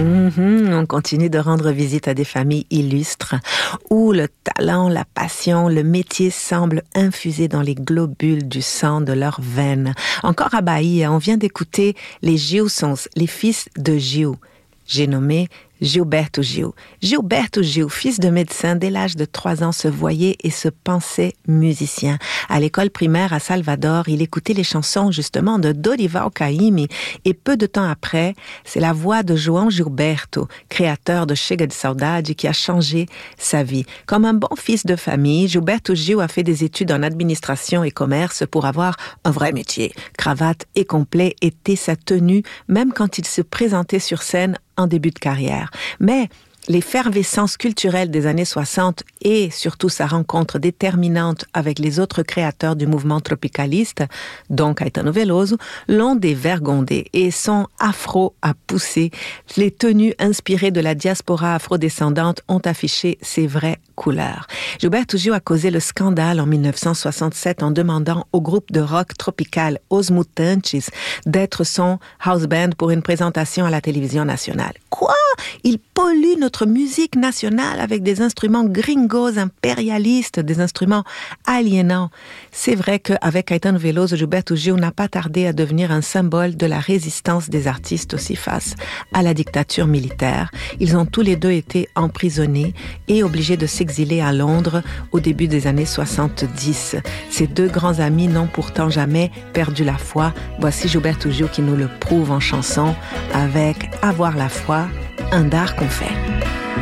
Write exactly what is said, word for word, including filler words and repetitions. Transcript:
Mm-hmm. On continue de rendre visite à des familles illustres où le talent, la passion, le métier semblent infusés dans les globules du sang de leurs veines. Encore à Bahia, on vient d'écouter les Gilsons, les fils de Gil. J'ai nommé Gilberto Gil. Gilberto Gil, fils de médecin, dès l'âge de trois ans, se voyait et se pensait musicien. À l'école primaire à Salvador, il écoutait les chansons justement de Dorival Caymmi et peu de temps après, c'est la voix de João Gilberto, créateur de Chega de Saudade, qui a changé sa vie. Comme un bon fils de famille, Gilberto Gil a fait des études en administration et commerce pour avoir un vrai métier. Cravate et complet était sa tenue, même quand il se présentait sur scène en début de carrière. Mais l'effervescence culturelle des années soixante et surtout sa rencontre déterminante avec les autres créateurs du mouvement tropicaliste, dont Caetano Veloso, l'ont dévergondé et son afro a poussé. Les tenues inspirées de la diaspora afrodescendante ont affiché ses vraies couleurs. Gilberto Gil a causé le scandale en mille neuf cent soixante-sept en demandant au groupe de rock tropical Os Mutantes d'être son house band pour une présentation à la télévision nationale. Quoi? Il pollue notre musique nationale avec des instruments gringos, impérialistes, des instruments aliénants. C'est vrai qu'avec Caetano Veloso, Gilberto Gil n'a pas tardé à devenir un symbole de la résistance des artistes aussi face à la dictature militaire. Ils ont tous les deux été emprisonnés et obligés de s'exiler à Londres au début des années soixante-dix. Ces deux grands amis n'ont pourtant jamais perdu la foi. Voici Gilberto Gil qui nous le prouve en chanson avec Avoir la foi, un dard qu'on fait.